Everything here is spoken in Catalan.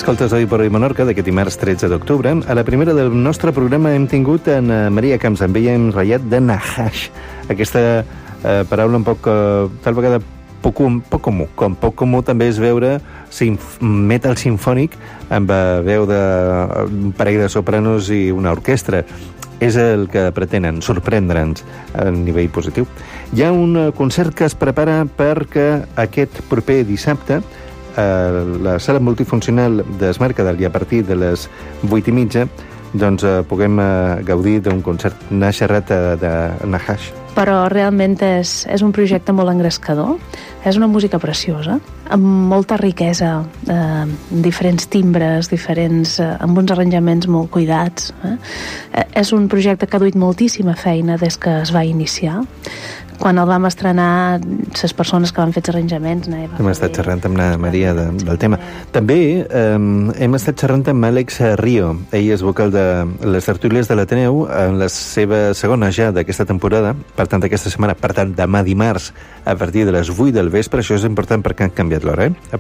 escoltes Oi per Oi Menorca d'aquest dimarts 13 d'octubre. A la primera del nostre programa hem tingut en Maria Camps, amb ella hem ratllat de Nahash. Aquesta paraula un poc, tal vegada poc comú. Com poc comú també és veure metal sinfònic amb veu d'un parell de sopranos i una orquestra. És el que pretenen, sorprendre'ns a nivell positiu. Hi ha un concert que es prepara perquè aquest proper dissabte a la sala multifuncional d'Es Mercadal i a partir de les 8:30 doncs puguem gaudir d'un concert naixerrat de Nahash. Però realment és un projecte molt engrescador, és una música preciosa, amb molta riquesa, diferents timbres, amb uns arranjaments molt cuidats. És un projecte que ha duit moltíssima feina des que es va iniciar. Quan el vam estrenar, les persones que van fer els arranjaments... Hem estat xerrant amb la Maria del tema. També hem estat xerrant amb Àlex Rio. Ell és vocal de les tertúlies de l'Ateneu en la seva segona ja d'aquesta temporada, per tant aquesta setmana, per tant demà dimarts a partir de les 8 del vespre. Això és important perquè han canviat l'hora,